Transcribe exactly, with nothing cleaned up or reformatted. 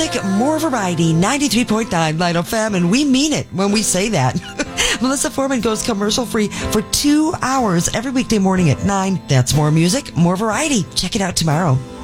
music, more variety. ninety-three point nine Light F M, and we mean it when we say that. Melissa Foreman goes commercial-free for two hours every weekday morning at nine. That's more music, more variety. Check it out tomorrow.